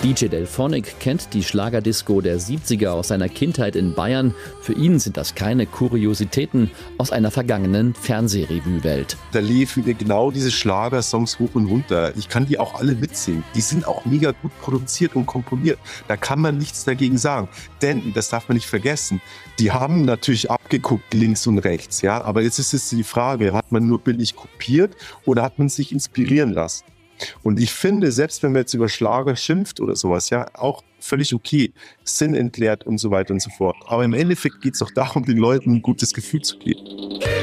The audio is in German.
DJ Delphonic kennt die Schlagerdisco der 70er aus seiner Kindheit in Bayern. Für ihn sind das keine Kuriositäten aus einer vergangenen Fernsehrevue-Welt. Da liefen genau diese Schlagersongs hoch und runter. Ich kann die auch alle mitsingen. Die sind auch mega gut produziert und komponiert. Da kann man nichts dagegen sagen. Denn, das darf man nicht vergessen, die haben natürlich abgeguckt links und rechts. Ja? Aber jetzt ist es die Frage, hat man nur billig kopiert oder hat man sich inspirieren lassen? Und ich finde, selbst wenn man jetzt über Schlager schimpft oder sowas, ja, auch völlig okay, sinnentleert und so weiter und so fort. Aber im Endeffekt geht es doch darum, den Leuten ein gutes Gefühl zu geben.